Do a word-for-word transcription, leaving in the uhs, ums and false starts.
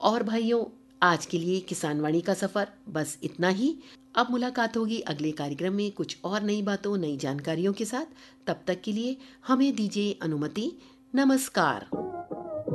और भाइयों, आज के लिए किसानवाणी का सफर बस इतना ही। अब मुलाकात होगी अगले कार्यक्रम में कुछ और नई बातों, नई जानकारियों के साथ। तब तक के लिए हमें दीजिए अनुमति। नमस्कार।